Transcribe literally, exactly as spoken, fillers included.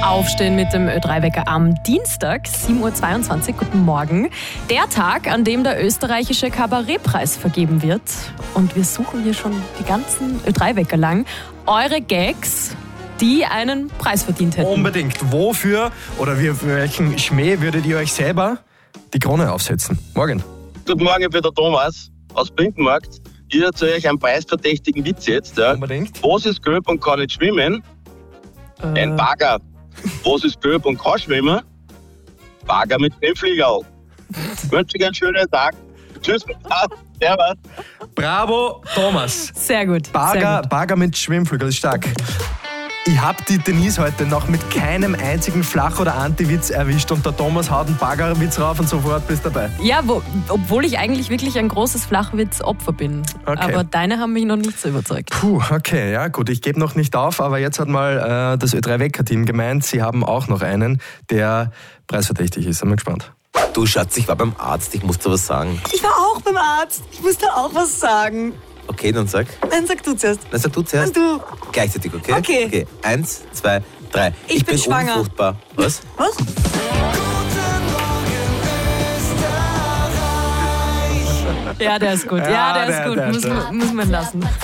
Aufstehen mit dem Ö drei Wecker am Dienstag, sieben Uhr zweiundzwanzig. Guten Morgen. Der Tag, an dem der österreichische Kabarettpreis vergeben wird. Und wir suchen hier schon die ganzen Ö drei Wecker lang eure Gags, die einen Preis verdient hätten. Unbedingt. Wofür oder wie, für welchen Schmäh würdet ihr euch selber die Krone aufsetzen? Morgen. Guten Morgen, ich bin der Thomas aus Binkenmarkt. Ich erzähle euch einen preisverdächtigen Witz jetzt. Ja. Unbedingt. Was ist gelb und kann nicht schwimmen? Äh, Ein Bagger. Was ist gelb und kann schwimmen? Bagger mit Schwimmfliegerl. Ich wünsche euch einen schönen Tag. Tschüss, servus. Bravo, Thomas. Sehr gut. Bagger, sehr gut. Bagger mit Schwimmflügel, das ist stark. Ich hab die Denise heute noch mit keinem einzigen Flach- oder Anti-Witz erwischt und der Thomas haut einen Baggerwitz rauf und sofort bist dabei. Ja, wo, obwohl ich eigentlich wirklich ein großes Flachwitz-Opfer bin. Okay. Aber deine haben mich noch nicht so überzeugt. Puh, okay, ja gut, ich gebe noch nicht auf, aber jetzt hat mal äh, das Ö drei Wecker-Team gemeint, sie haben auch noch einen, der preisverdächtig ist. Sind wir gespannt. Du Schatz, ich war beim Arzt, ich muss dir was sagen. Ich war auch beim Arzt. Ich muss dir auch was sagen. Okay, dann sag. Nein, sag du zuerst. Dann sag du zuerst. Und du. Gleichzeitig, okay? Okay. Okay, eins, zwei, drei. Ich bin schwanger. Unfruchtbar. Was? Was? Ja, der ist gut. Ja, Ja, der ist der- gut. der Muss, stimmt. man- muss man lassen.